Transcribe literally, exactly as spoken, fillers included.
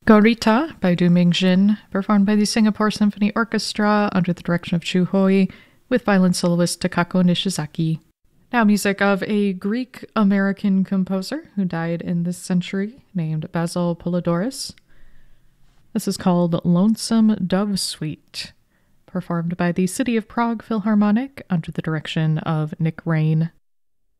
Gorita by Du Mingjin, performed by the Singapore Symphony Orchestra under the direction of Chu Hoi, with violin soloist Takako Nishizaki. Now music of a Greek-American composer who died in this century, named Basil Polydorus. This is called Lonesome Dove Suite, performed by the City of Prague Philharmonic under the direction of Nick Rain.